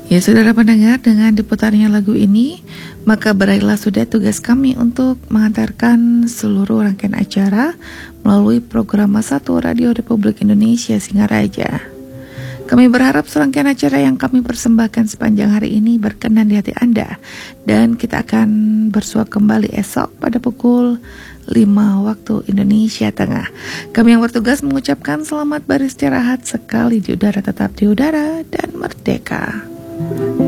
Ya, saudara pendengar, dengan diputarnya lagu ini, maka berakhirlah sudah tugas kami untuk mengantarkan seluruh rangkaian acara melalui program 1 Radio Republik Indonesia Singaraja. Kami berharap serangkaian acara yang kami persembahkan sepanjang hari ini berkenan di hati Anda, dan kita akan bersua kembali esok pada pukul 5 waktu Indonesia Tengah. Kami yang bertugas mengucapkan selamat beristirahat sekali di udara, tetap di udara dan merdeka.